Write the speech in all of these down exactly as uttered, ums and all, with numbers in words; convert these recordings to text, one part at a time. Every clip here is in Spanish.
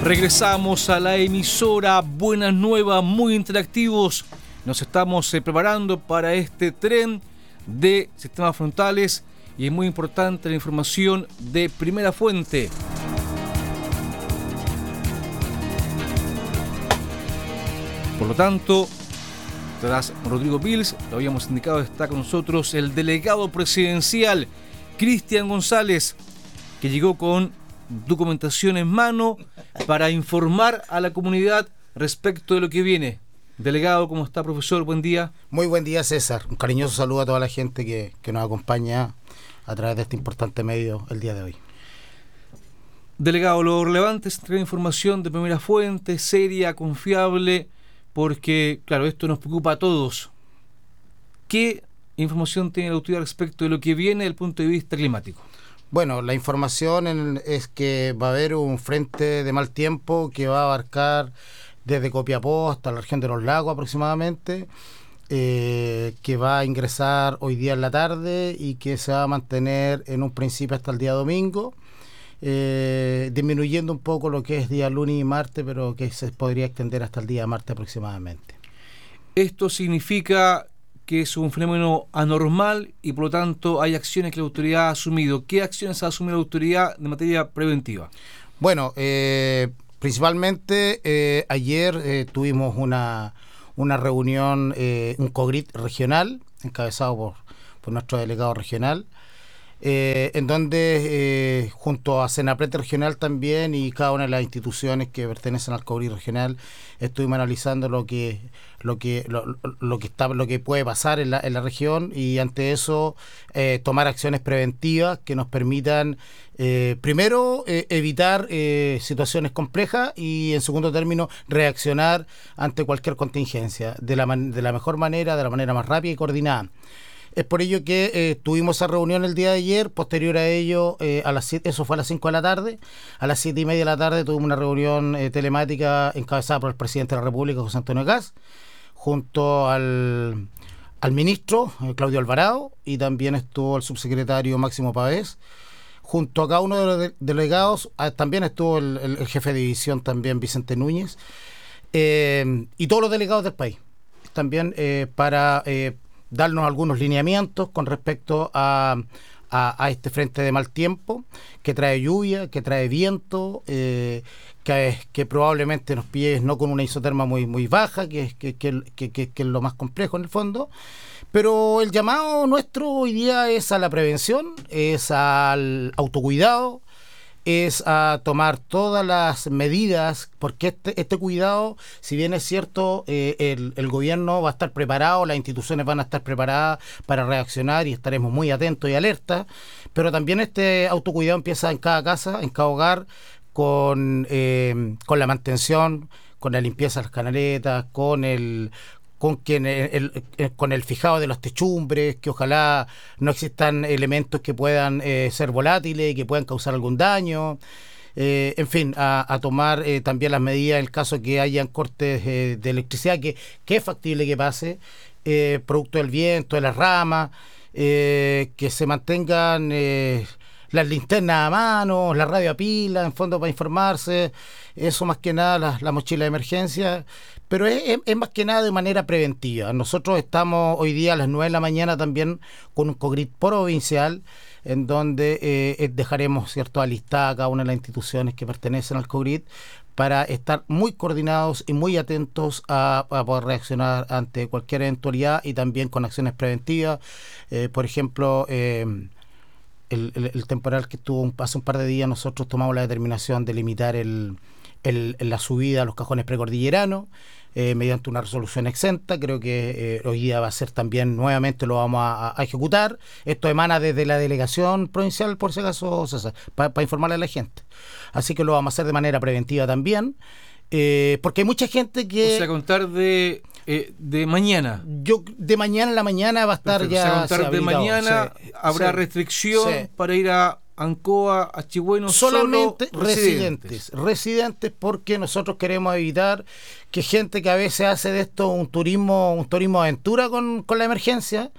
Regresamos a la emisora Buenas Nuevas, muy interactivos. Nos estamos eh, preparando para este tren de sistemas frontales y es muy importante la información de primera fuente. Por lo tanto, tras Rodrigo Pils, lo habíamos indicado, está con nosotros el delegado presidencial, Cristian González, que llegó con documentación en mano para informar a la comunidad respecto de lo que viene. Delegado, ¿cómo está, profesor? Buen día. Muy buen día, César. Un cariñoso saludo a toda la gente que, que nos acompaña a través de este importante medio el día de hoy. Delegado, lo relevante es tener información de primera fuente, seria, confiable, porque, claro, esto nos preocupa a todos. ¿Qué información tiene la autoridad respecto de lo que viene desde el punto de vista climático? Bueno, la información en, es que va a haber un frente de mal tiempo que va a abarcar desde Copiapó hasta la región de los lagos aproximadamente, eh, que va a ingresar hoy día en la tarde y que se va a mantener en un principio hasta el día domingo, eh, disminuyendo un poco lo que es día lunes y martes, pero que se podría extender hasta el día martes aproximadamente. Esto significa que es un fenómeno anormal y por lo tanto hay acciones que la autoridad ha asumido. ¿Qué acciones ha asumido la autoridad de materia preventiva? Bueno, eh, principalmente eh, ayer eh, tuvimos una, una reunión, eh, un COGRIT regional, encabezado por, por nuestro delegado regional, eh, en donde eh, junto a Senaprete regional también y cada una de las instituciones que pertenecen al COGRIT regional estuvimos analizando lo que lo que lo, lo que está lo que puede pasar en la, en la región y ante eso eh, tomar acciones preventivas que nos permitan eh, primero eh, evitar eh, situaciones complejas y en segundo término reaccionar ante cualquier contingencia de la man, de la mejor manera, de la manera más rápida y coordinada. Es por ello que eh, tuvimos esa reunión el día de ayer, posterior a ello, eh, a las siete, eso fue a las cinco de la tarde, a las siete y media de la tarde tuvimos una reunión eh, telemática encabezada por el presidente de la República, José Antonio Kast, junto al, al ministro eh, Claudio Alvarado, y también estuvo el subsecretario Máximo Pavés. Junto a cada uno de los de, delegados ah, también estuvo el, el, el jefe de división también, Vicente Núñez, eh, y todos los delegados del país, también eh, para eh, darnos algunos lineamientos con respecto a, a, a este frente de mal tiempo, que trae lluvia, que trae viento, eh, que, que probablemente nos pille no con una isoterma muy, muy baja, que, que, que, que, que, que es lo más complejo en el fondo. Pero el llamado nuestro hoy día es a la prevención, es al autocuidado, es a tomar todas las medidas, porque este, este cuidado, si bien es cierto, eh, el, el gobierno va a estar preparado, las instituciones van a estar preparadas para reaccionar y estaremos muy atentos y alertas, pero también este autocuidado empieza en cada casa, en cada hogar, con, eh, con la mantención, con la limpieza de las canaletas, con el... Con, quien el, el, con el fijado de los techumbres, que ojalá no existan elementos que puedan eh, ser volátiles y que puedan causar algún daño. Eh, en fin, a, a tomar eh, también las medidas en el caso que hayan cortes eh, de electricidad, que, que es factible que pase, eh, producto del viento, de las ramas, eh, que se mantengan eh, las linternas a mano, la radio a pila, en fondo para informarse, eso más que nada, la, la mochila de emergencia. Pero es, es, es más que nada de manera preventiva. Nosotros estamos hoy día a las nueve de la mañana también con un COGRIT provincial, en donde eh, dejaremos, cierto, alistada cada una de las instituciones que pertenecen al COGRIT para estar muy coordinados y muy atentos a, a poder reaccionar ante cualquier eventualidad y también con acciones preventivas. Eh, por ejemplo, eh, el, el, el temporal que estuvo un, hace un par de días, nosotros tomamos la determinación de limitar el... El, la subida a los cajones precordilleranos eh, mediante una resolución exenta. Creo que eh, hoy día va a ser también, nuevamente lo vamos a, a ejecutar. Esto emana desde la delegación provincial, por si acaso, César, para pa informarle a la gente. Así que lo vamos a hacer de manera preventiva también, eh, porque hay mucha gente que... O sea, contar de, eh, de mañana. Yo De mañana en la mañana va a estar Perfecto. ya... O sea, contar de mañana sí, habrá sí, restricción sí. para ir a Ancoa, Achigüeno, solamente solo residentes. residentes. Residentes, porque nosotros queremos evitar que gente que a veces hace de esto un turismo, un turismo aventura con, con la emergencia,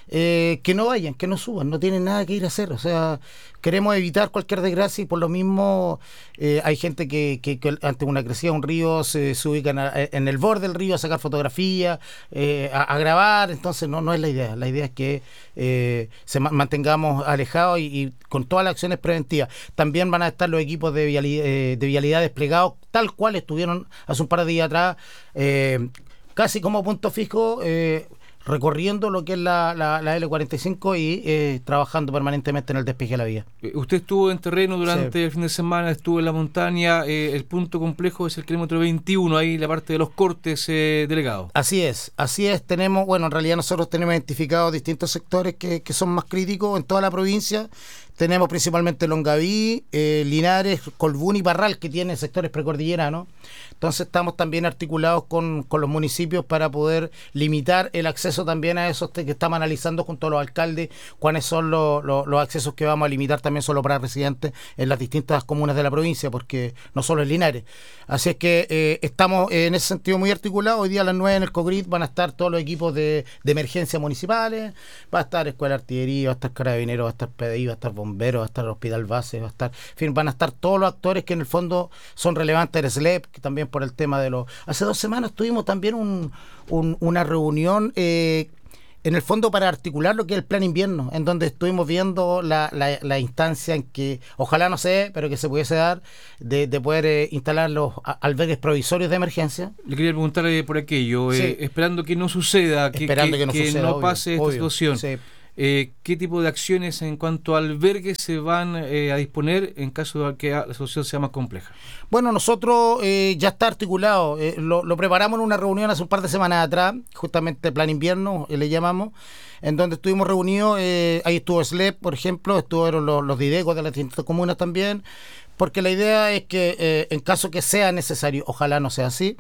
eh, que no vayan, que no suban, no tienen nada que ir a hacer. O sea, queremos evitar cualquier desgracia y por lo mismo eh, hay gente que, que, que ante una crecida de un río se, se ubican a, en el borde del río a sacar fotografías, eh, a, a grabar. Entonces no, no es la idea. La idea es que eh, se ma- mantengamos alejados y, y con todas las acciones preventivas. También van a estar los equipos de vialidad, eh, de vialidad desplegados tal cual estuvieron hace un par de días atrás, eh, casi como punto fijo, eh, recorriendo lo que es la, la, la L cuarenta y cinco y eh, trabajando permanentemente en el despeje de la vía. Usted estuvo en terreno durante Sí. el fin de semana, estuvo en la montaña, eh, el punto complejo es el kilómetro veintiuno, ahí la parte de los cortes, eh, delegado. Así es, así es, tenemos, bueno, en realidad nosotros tenemos identificados distintos sectores que, que son más críticos en toda la provincia. Tenemos principalmente Longaví, eh, Linares, Colbún y Parral, que tienen sectores precordilleranos. Entonces estamos también articulados con, con los municipios para poder limitar el acceso también a esos que estamos analizando junto a los alcaldes, cuáles son los, los, los accesos que vamos a limitar también solo para residentes en las distintas comunas de la provincia, porque no solo es Linares. Así es que eh, estamos en ese sentido muy articulados. Hoy día a las nueve en el COGRID van a estar todos los equipos de, de emergencia municipales, va a estar Escuela de Artillería, va a estar Carabineros, va a estar P D I, va a estar Bomberos, va a estar el Hospital Base, va a estar, en fin, van a estar todos los actores que en el fondo son relevantes, el S L E P, que también por el tema de los... Hace dos semanas tuvimos también un, un, una reunión eh, en el fondo para articular lo que es el plan invierno, en donde estuvimos viendo la, la, la instancia en que, ojalá no se dé, pero que se pudiese dar, de, de poder eh, instalar los albergues provisorios de emergencia. Le quería preguntar eh, por aquello, Sí. eh, esperando que no suceda, que, Esperando que, que no que suceda, no obvio, pase esta obvio. situación. Sí. Eh, ¿Qué tipo de acciones en cuanto a albergues se van eh, a disponer en caso de que la situación sea más compleja? Bueno, nosotros eh, ya está articulado, eh, lo, lo preparamos en una reunión hace un par de semanas atrás, justamente Plan Invierno, eh, le llamamos, en donde estuvimos reunidos, eh, ahí estuvo S L E P, por ejemplo, estuvieron los, los DIDECOS de las distintas comunas también, porque la idea es que eh, en caso que sea necesario, ojalá no sea así,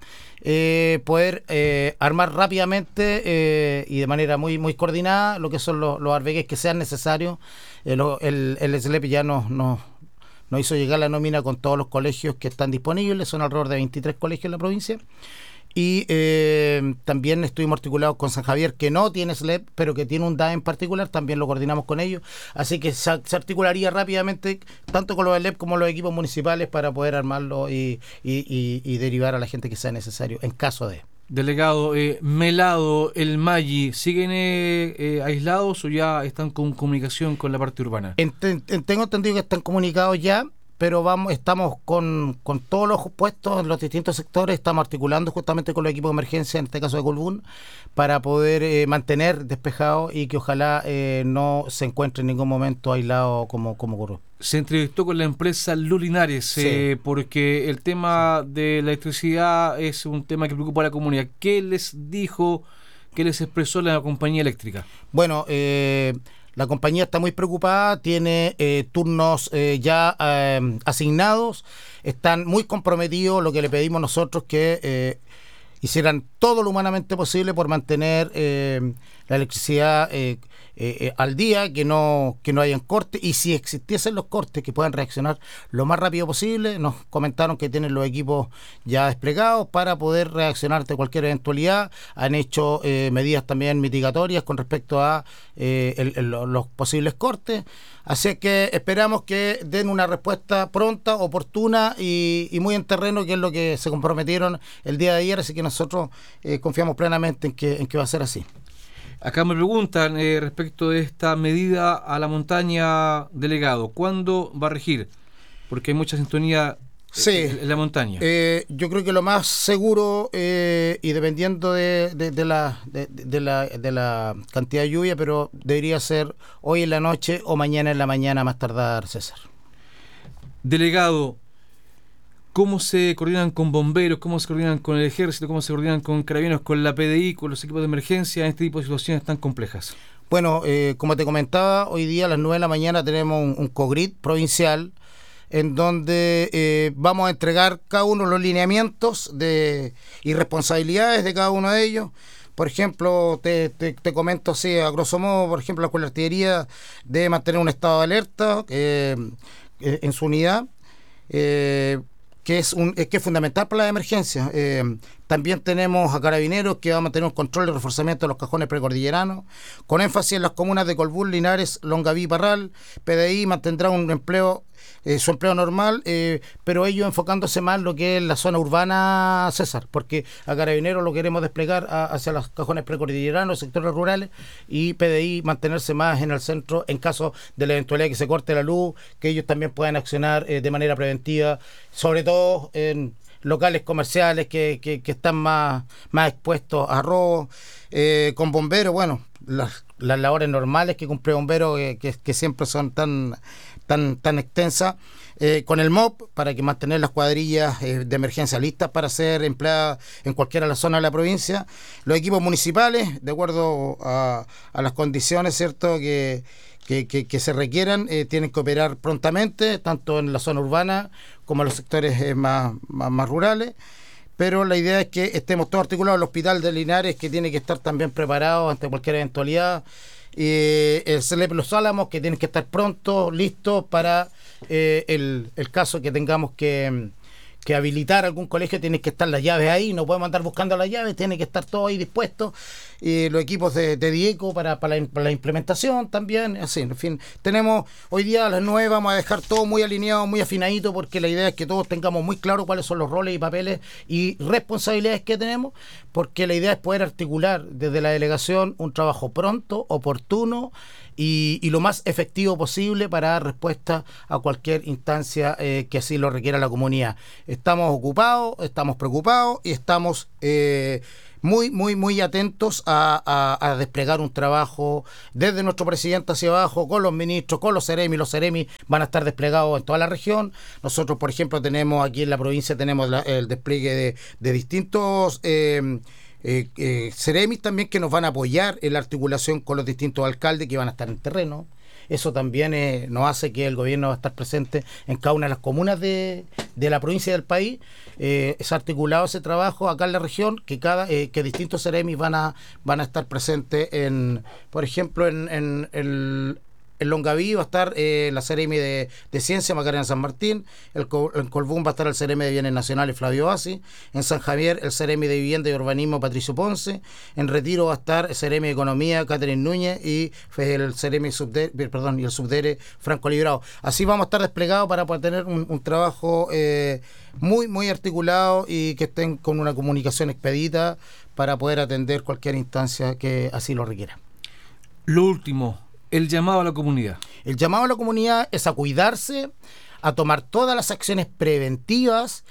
eh, poder eh, armar rápidamente eh, y de manera muy muy coordinada lo que son los, los albergues que sean necesarios. Eh, lo, el, el S L E P ya nos, nos, nos hizo llegar la nómina con todos los colegios que están disponibles, son alrededor de veintitrés colegios en la provincia. Y eh, también estuvimos articulados con San Javier, que no tiene S L E P, pero que tiene un D A E en particular, también lo coordinamos con ellos. Así que se, se articularía rápidamente, tanto con los S L E P como los equipos municipales, para poder armarlo y, y, y, y derivar a la gente que sea necesario, en caso de... Delegado, eh, Melado, el Maggi, ¿siguen eh, eh, aislados o ya están con comunicación con la parte urbana? Ent- ent- tengo entendido que están comunicados ya, pero vamos, estamos con, con todos los puestos en los distintos sectores, estamos articulando justamente con los equipos de emergencia, en este caso de Colbún, para poder eh, mantener despejado y que ojalá eh, no se encuentre en ningún momento aislado como, como ocurrió. Se entrevistó con la empresa Luz Linares, Sí. eh, porque el tema sí. de la electricidad es un tema que preocupa a la comunidad. ¿Qué les dijo, qué les expresó la compañía eléctrica? Bueno, eh, la compañía está muy preocupada, tiene eh, turnos eh, ya eh, asignados, están muy comprometidos. Lo que le pedimos nosotros que eh, hicieran todo lo humanamente posible por mantener eh, la electricidad eh, eh, eh, al día, que no que no hayan cortes, y si existiesen los cortes, que puedan reaccionar lo más rápido posible. Nos comentaron que tienen los equipos ya desplegados para poder reaccionar ante cualquier eventualidad. Han hecho eh, medidas también mitigatorias con respecto a eh, el, el, los posibles cortes. Así que esperamos que den una respuesta pronta, oportuna y, y muy en terreno, que es lo que se comprometieron el día de ayer. Así que nosotros eh, confiamos plenamente en que, en que va a ser así. Acá me preguntan eh, respecto de esta medida a la montaña, delegado, ¿cuándo va a regir? Porque hay mucha sintonía sí, en la montaña. Eh, yo creo que lo más seguro, eh, y dependiendo de, de, de, la, de, de, la, de la cantidad de lluvia, pero debería ser hoy en la noche o mañana en la mañana más tardar, César. Delegado, ¿cómo se coordinan con bomberos? ¿Cómo se coordinan con el ejército? ¿Cómo se coordinan con carabineros, con la P D I, con los equipos de emergencia en este tipo de situaciones tan complejas? Bueno, eh, como te comentaba, hoy día a las nueve de la mañana tenemos un, un COGRID provincial en donde eh, vamos a entregar cada uno los lineamientos de, y responsabilidades de cada uno de ellos. Por ejemplo, te, te, te comento así, a grosso modo, por ejemplo, la Escuela de Artillería debe mantener un estado de alerta eh, en su unidad, eh, que es un que es fundamental para la emergencia. Eh, también tenemos a Carabineros, que va a mantener un control y reforzamiento de los cajones precordilleranos, con énfasis en las comunas de Colbún, Linares, Longaví y Parral. P D I mantendrá un empleo Eh, su empleo normal, eh, pero ellos enfocándose más en lo que es la zona urbana, César, porque a Carabineros lo queremos desplegar a, hacia los cajones precordilleranos, sectores rurales, y P D I mantenerse más en el centro en caso de la eventualidad que se corte la luz, que ellos también puedan accionar eh, de manera preventiva, sobre todo en locales comerciales que, que, que están más, más expuestos a robos. Eh, con bomberos, bueno, las, las labores normales que cumple bomberos, eh, que, que siempre son tan tan tan extensas, eh, con el M O P, para que mantener las cuadrillas eh, de emergencia listas para ser empleadas en cualquiera de las zonas de la provincia, los equipos municipales, de acuerdo a, a las condiciones, ¿cierto?, que, que, que, que se requieran, eh, tienen que operar prontamente, tanto en la zona urbana como en los sectores eh, más, más, más rurales. Pero la idea es que estemos todos articulados. El hospital de Linares, que tiene que estar también preparado ante cualquier eventualidad. Eh, el C L E P Los Álamos, que tienen que estar pronto, listos para eh, el, el caso que tengamos que, que habilitar algún colegio. Tienen que estar las llaves ahí, no podemos andar buscando las llaves, tiene que estar todo ahí dispuesto. Eh, los equipos de, de DIECO para, para, la, para la implementación también, así, en fin, tenemos hoy día a las nueve, vamos a dejar todo muy alineado, muy afinadito, porque la idea es que todos tengamos muy claro cuáles son los roles y papeles y responsabilidades que tenemos, porque la idea es poder articular desde la delegación un trabajo pronto, oportuno y, y lo más efectivo posible para dar respuesta a cualquier instancia eh, que así lo requiera la comunidad. Estamos ocupados, estamos preocupados y estamos eh, muy, muy, muy atentos a, a, a desplegar un trabajo desde nuestro presidente hacia abajo, con los ministros, con los seremi. Los seremi van a estar desplegados en toda la región. Nosotros, por ejemplo, tenemos aquí en la provincia tenemos la, el despliegue de, de distintos eh, eh, eh, seremis también, que nos van a apoyar en la articulación con los distintos alcaldes que van a estar en terreno. Eso también eh, nos hace que el gobierno va a estar presente en cada una de las comunas de, de la provincia y del país. Eh, es articulado ese trabajo acá en la región, que cada eh, que distintos seremis van a van a estar presentes en, por ejemplo, en, en el En Longaví va a estar eh, la Seremi de, de Ciencia, Macarena San Martín. El, en Colbún va a estar el Seremi de Bienes Nacionales, Flavio Bassi. En San Javier, el Seremi de Vivienda y Urbanismo, Patricio Ponce. En Retiro va a estar el Seremi de Economía, Catherine Núñez. Y el Seremi subde, perdón, y el Subdere, Franco Librado. Así vamos a estar desplegados para poder tener un, un trabajo eh, muy, muy articulado y que estén con una comunicación expedita para poder atender cualquier instancia que así lo requiera. Lo último, el llamado a la comunidad. El llamado a la comunidad es a cuidarse, a tomar todas las acciones preventivas,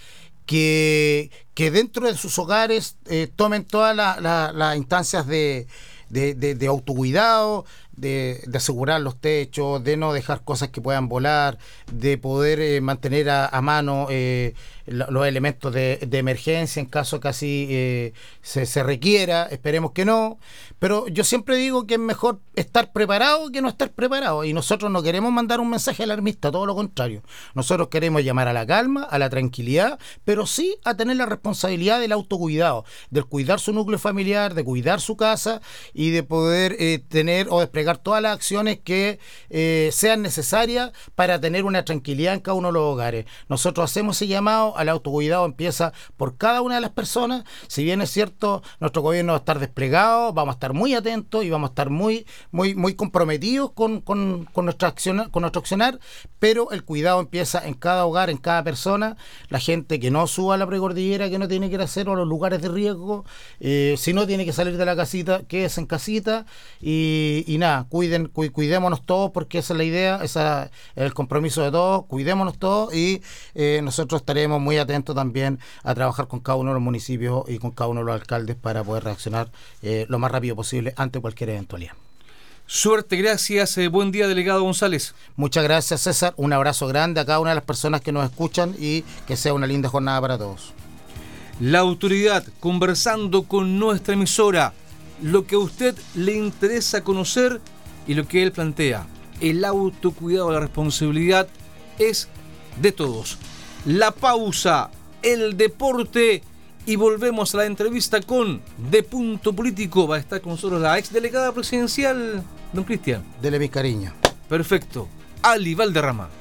que, que dentro de sus hogares eh, tomen todas las la, la instancias de, de, de, de autocuidado, de, de asegurar los techos, de no dejar cosas que puedan volar, de poder eh, mantener a, a mano eh, los elementos de, de emergencia en caso que así eh, se, se requiera. Esperemos que no, pero yo siempre digo que es mejor estar preparado que no estar preparado, y nosotros no queremos mandar un mensaje alarmista, todo lo contrario. Nosotros queremos llamar a la calma, a la tranquilidad, pero sí a tener la responsabilidad del autocuidado, del cuidar su núcleo familiar, de cuidar su casa y de poder eh, tener o desplegar todas las acciones que eh, sean necesarias para tener una tranquilidad en cada uno de los hogares. Nosotros hacemos ese llamado al autocuidado, empieza por cada una de las personas. Si bien es cierto, nuestro gobierno va a estar desplegado, vamos a estar muy atentos y vamos a estar muy muy muy comprometidos con, con, con, nuestra acción, con nuestro accionar, pero el cuidado empieza en cada hogar, en cada persona. La gente que no suba a la precordillera, que no tiene que ir a hacer, o a los lugares de riesgo, eh, si no tiene que salir de la casita, quédese en casita y, y nada, cuiden, cu, cuidémonos todos, porque esa es la idea, ese es el compromiso de todos, cuidémonos todos, y eh, nosotros estaremos muy atentos también a trabajar con cada uno de los municipios y con cada uno de los alcaldes para poder reaccionar eh, lo más rápido posible ante cualquier eventualidad. Suerte, gracias, eh, buen día, delegado González. Muchas gracias, César, un abrazo grande a cada una de las personas que nos escuchan y que sea una linda jornada para todos. La autoridad conversando con nuestra emisora, lo que a usted le interesa conocer y lo que él plantea. El autocuidado, la responsabilidad es de todos. La pausa, el deporte, y volvemos a la entrevista con De Punto Político. Va a estar con nosotros la ex delegada presidencial, don Cristian. Dele mi cariño. Perfecto. Ali Valderrama.